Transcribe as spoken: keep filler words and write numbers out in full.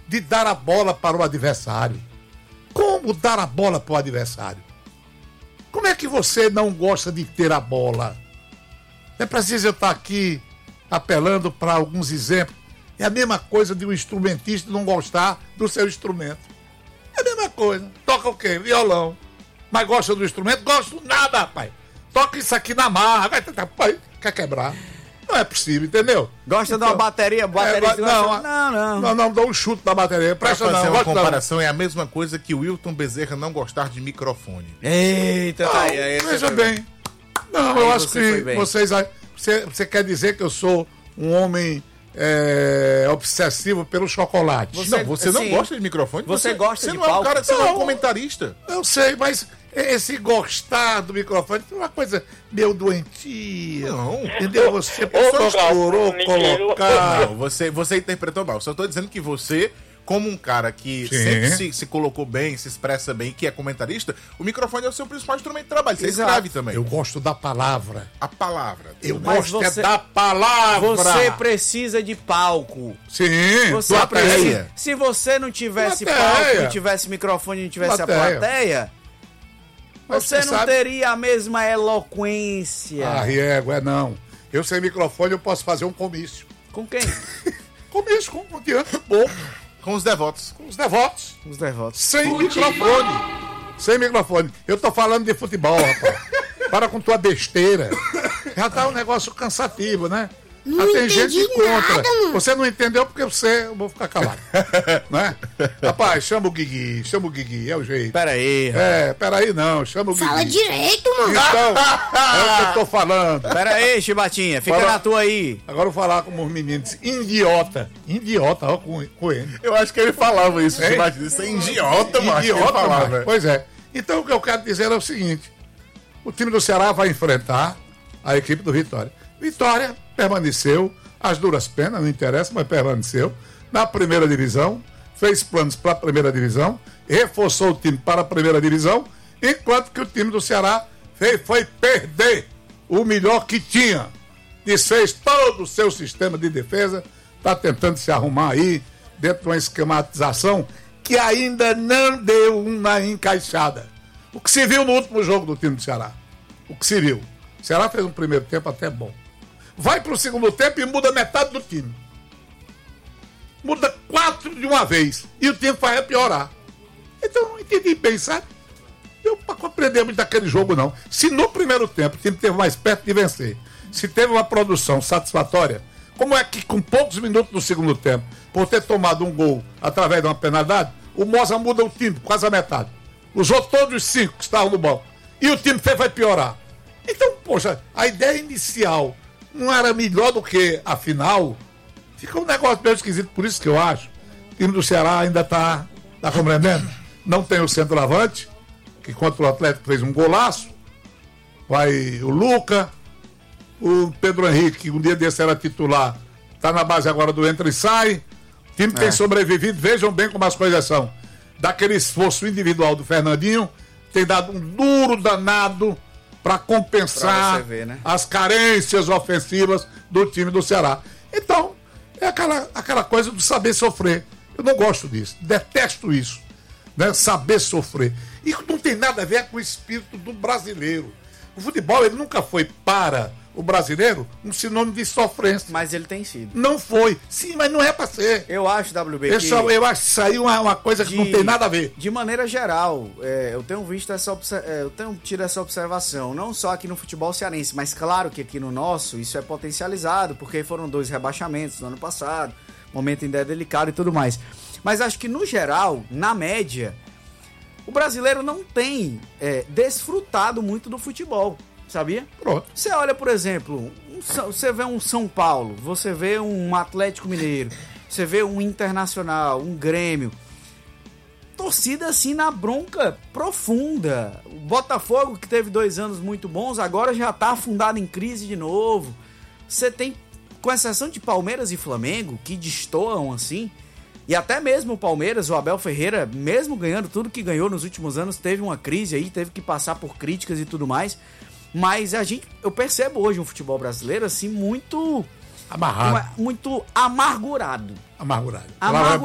de dar a bola para o adversário. Como dar a bola para o adversário? Como é que você não gosta de ter a bola? É preciso eu estar aqui apelando para alguns exemplos. É a mesma coisa de um instrumentista não gostar do seu instrumento. É a mesma coisa. Toca o quê? Violão. Mas gosta do instrumento? Gosto nada, rapaz. Toca isso aqui na marra. Vai tentar. Quer quebrar? Não é possível, entendeu? Gosta então, de uma bateria? bateria é, não, não, não. Não, não, dá um chute na bateria. Presta pra fazer não, uma gosta comparação, não. É a mesma coisa que o Wilton Bezerra não gostar de microfone. Eita, não, tá aí. aí veja bem. Não, aí eu acho que bem. vocês... Você, você quer dizer que eu sou um homem é, obsessivo pelo chocolate? Você, não, você não gosta de microfone? Você, você gosta você de não palco? É um cara, você não, não é um comentarista. Eu sei, mas esse gostar do microfone é uma coisa meio doentia. Não. Entendeu? Você procurou colocar... Não, você, você interpretou mal. Só estou dizendo que você... Como um cara que Sim. sempre se, se colocou bem, se expressa bem, que é comentarista, o microfone é o seu principal instrumento de trabalho. Você Exato. escreve também. Eu gosto da palavra. A palavra. Eu Mas gosto você- é da palavra. Você precisa de palco. Sim, Você plateia. precisa. Se você não tivesse Plateia. palco, não tivesse microfone, não tivesse Plateia. a plateia, Mas você você não sabe- teria a mesma eloquência. Ah, Riego, é não. Eu sem microfone eu posso fazer um comício. Com quem? Comício com um diante do povo, Com os devotos. com os devotos. Os devotos. Sem microfone. Sem microfone. Eu tô falando de futebol, rapaz. Para com tua besteira. Já tá um negócio cansativo, né? Não Já tem gente entendi contra. nada, mano. Você não entendeu porque você... Eu vou ficar calado. Né? Rapaz, chama o Guigui. Chama o Guigui. É o jeito. Pera aí. É, peraí não. Chama o Guigui. Fala direito, mano. Então, é o que eu tô falando. Pera aí, Chibatinha. Fica Fala- na tua aí. Agora eu vou falar como os meninos. Idiota. Idiota, ó, com, com ele. Eu acho que ele falava isso. Hein? Isso é idiota, mano. Idiota, falava. mas, pois é. Então o que eu quero dizer é o seguinte: o time do Ceará vai enfrentar a equipe do Vitória. Vitória permaneceu, as duras penas, não interessa, mas permaneceu na primeira divisão, fez planos para a primeira divisão, reforçou o time para a primeira divisão, enquanto que o time do Ceará fez, foi perder o melhor que tinha. Desfez todo o seu sistema de defesa, está tentando se arrumar aí dentro de uma esquematização que ainda não deu uma encaixada. O que se viu no último jogo do time do Ceará. O que se viu. O Ceará fez um primeiro tempo até bom. Vai para o segundo tempo e muda metade do time. Muda quatro de uma vez. E o time vai piorar. Então, não entendi bem, sabe? Eu não compreender muito daquele jogo, não. Se no primeiro tempo o time teve mais perto de vencer, se teve uma produção satisfatória, como é que com poucos minutos do segundo tempo, por ter tomado um gol através de uma penalidade, o Moza muda o time, quase a metade. Usou todos os cinco que estavam no banco. E o time fez, vai piorar. Então, poxa, a ideia inicial não era melhor do que a final. Fica um negócio meio esquisito, por isso que eu acho. O time do Ceará ainda está, tá compreendendo? Não tem o centroavante, que contra o Atlético fez um golaço. Vai o Luca, o Pedro Henrique, que um dia desse era titular, está na base agora do entra e sai. O time tem sobrevivido, vejam bem como as coisas são. Daquele esforço individual do Fernandinho, tem dado um duro danado para compensar Pra você ver, né? as carências ofensivas do time do Ceará. Então, é aquela, aquela coisa do saber sofrer. Eu não gosto disso, detesto isso, né? Saber sofrer. E não tem nada a ver com o espírito do brasileiro. O futebol, ele nunca foi para o brasileiro um sinônimo de sofrência. Mas ele tem sido. Não foi. Sim, mas não é para ser. Eu acho, W B, Eu, que... só, eu acho que isso aí é uma, uma coisa que de- não tem nada a ver. De maneira geral, é, eu tenho visto essa obser- é, eu tenho tido essa observação, não só aqui no futebol cearense, mas claro que aqui no nosso isso é potencializado, porque foram dois rebaixamentos no ano passado, momento ainda é delicado e tudo mais. Mas acho que no geral, na média, o brasileiro não tem é, desfrutado muito do futebol, sabia? Pronto. Você olha, por exemplo, um São- você vê um São Paulo, você vê um Atlético Mineiro, você vê um Internacional, um Grêmio. Torcida assim na bronca profunda. O Botafogo, que teve dois anos muito bons, agora já tá afundado em crise de novo. Você tem, com exceção de Palmeiras e Flamengo, que destoam assim, e até mesmo o Palmeiras, o Abel Ferreira, mesmo ganhando tudo que ganhou nos últimos anos, teve uma crise aí, teve que passar por críticas e tudo mais. Mas a gente, eu percebo hoje um futebol brasileiro assim muito Amarrado. muito amargurado. Amargurado. Amargurado.